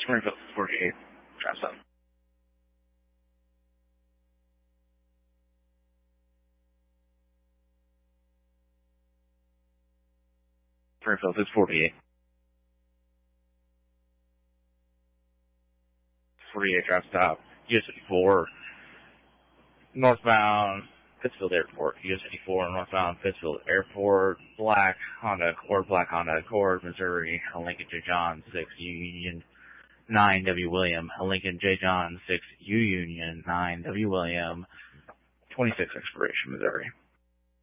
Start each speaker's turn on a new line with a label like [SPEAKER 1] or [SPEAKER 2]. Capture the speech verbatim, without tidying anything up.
[SPEAKER 1] Springfield forty-eight, drops up. Springfield is forty-eight. forty-eight, drop stop. U S fifty-four, northbound Pittsfield Airport. U S fifty-four, northbound Pittsfield Airport. Black Honda Accord, black Honda Accord, Missouri. Lincoln J. John, six U Union, nine W. William. Lincoln J. John, six U Union, nine W. William. twenty-six expiration, Missouri.